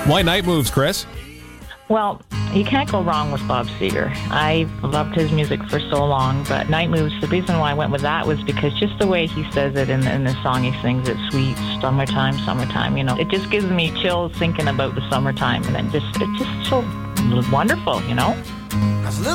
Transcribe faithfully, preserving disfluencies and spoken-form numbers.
Why Night Moves, Chris? Well, you can't go wrong with Bob Seger. I loved his music for so long, but Night Moves, the reason why I went with that was because just the way he says it in, in the song he sings, it's sweet, summertime, summertime, you know. It just gives me chills thinking about the summertime, and it just, it's just so wonderful, you know.